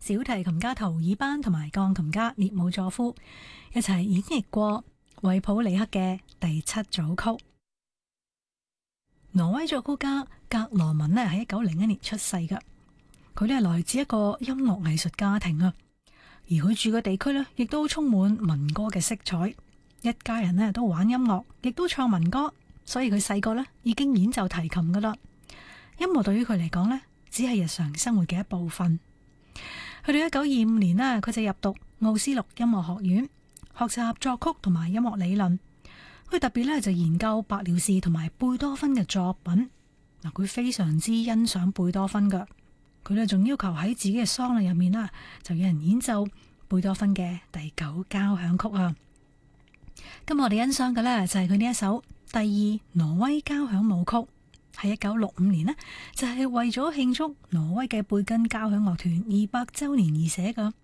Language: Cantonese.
小提琴家圖爾班同埋鋼琴家列姆佐夫一齊演繹過維普里克嘅第七組曲。挪威作曲家格羅文咧喺1901年出世噶，佢咧係來自一個音樂藝術家庭啊，而佢住嘅地區咧亦都充滿民歌嘅色彩，一家人咧都玩音樂，亦都唱民歌，所以佢細個咧已經演奏提琴噶啦。音樂對於佢嚟講咧，只係日常生活嘅一部分。去到1925年咧，佢就入讀奧斯陸音樂學院，學習作曲同埋音樂理論。佢特別咧就研究白遼士同埋貝多芬嘅作品。嗱，佢非常之欣賞貝多芬噶，佢咧仲要求喺自己嘅喪禮入面啦，就有人演奏貝多芬嘅第9交響曲啊。咁我哋欣賞嘅咧就係佢呢一首第2挪威交響舞曲。喺1965年呢，就係為咗慶祝挪威嘅貝根交響樂團200週年而寫噶。